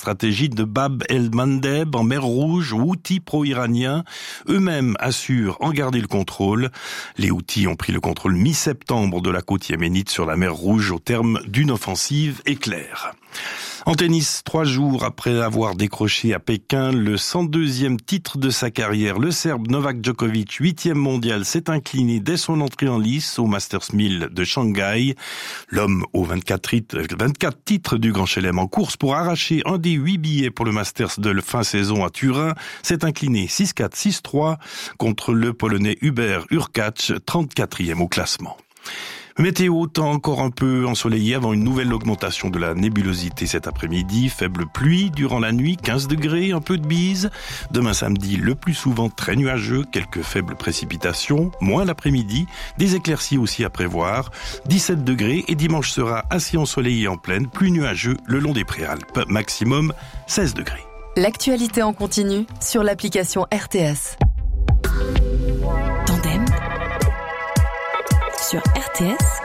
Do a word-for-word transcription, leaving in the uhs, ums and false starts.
stratégie de Bab el-Mandeb en mer Rouge aux Houthis pro-iraniens. Eux-mêmes assurent en garder le contrôle. Les Houthis ont pris le contrôle mi-septembre de la côte yéménite sur la mer Rouge au terme d'une offensive éclair. En tennis, trois jours après avoir décroché à Pékin le cent deuxième titre de sa carrière, le Serbe Novak Djokovic, huitième mondial, s'est incliné dès son entrée en lice au Masters mille de Shanghai. L'homme aux vingt-quatre titres du Grand Chelem en course pour arracher un des huit billets pour le Masters de fin saison à Turin s'est incliné six quatre, six trois contre le Polonais Hubert Hurkacz, trente-quatrième au classement. Météo, temps encore un peu ensoleillé avant une nouvelle augmentation de la nébulosité cet après-midi. Faible pluie durant la nuit, quinze degrés, un peu de bise. Demain samedi, le plus souvent très nuageux, quelques faibles précipitations, moins l'après-midi, des éclaircies aussi à prévoir. dix-sept degrés et dimanche sera assez ensoleillé en pleine, plus nuageux le long des Préalpes, maximum seize degrés. L'actualité en continu sur l'application R T S. Tandem sur R T S.